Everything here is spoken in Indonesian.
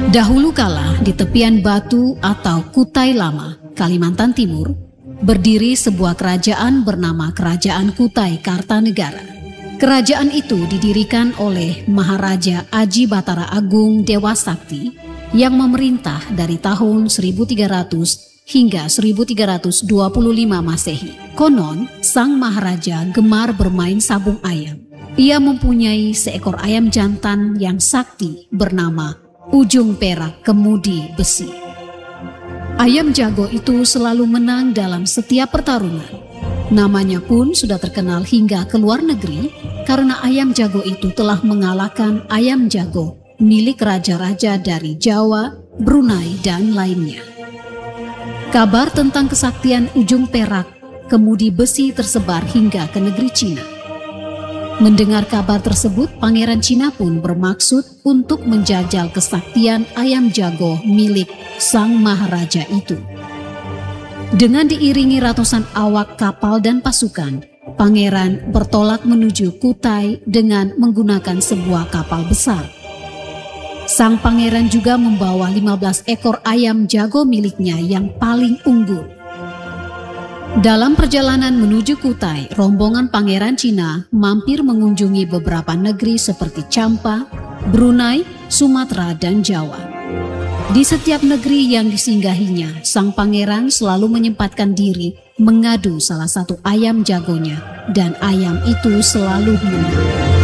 Dahulu kala di tepian Batu atau Kutai Lama, Kalimantan Timur, berdiri sebuah kerajaan bernama Kerajaan Kutai Kartanegara. Kerajaan itu didirikan oleh Maharaja Aji Batara Agung Dewa Sakti yang memerintah dari tahun 1300 hingga 1325 Masehi. Konon, sang Maharaja gemar bermain sabung ayam. Ia mempunyai seekor ayam jantan yang sakti bernama Ujung Perak Kemudi Besi. Ayam jago itu selalu menang dalam setiap pertarungan. Namanya pun sudah terkenal hingga ke luar negeri karena ayam jago itu telah mengalahkan ayam jago milik raja-raja dari Jawa, Brunei, dan lainnya. Kabar tentang kesaktian Ujung Perak Kemudi Besi tersebar hingga ke negeri Cina. Mendengar kabar tersebut, Pangeran Cina pun bermaksud untuk menjajal kesaktian ayam jago milik sang Maharaja itu. Dengan diiringi ratusan awak kapal dan pasukan, Pangeran bertolak menuju Kutai dengan menggunakan sebuah kapal besar. Sang Pangeran juga membawa 15 ekor ayam jago miliknya yang paling unggul. Dalam perjalanan menuju Kutai, rombongan Pangeran Cina mampir mengunjungi beberapa negeri seperti Champa, Brunei, Sumatera, dan Jawa. Di setiap negeri yang disinggahinya, sang pangeran selalu menyempatkan diri mengadu salah satu ayam jagonya, dan ayam itu selalu menang.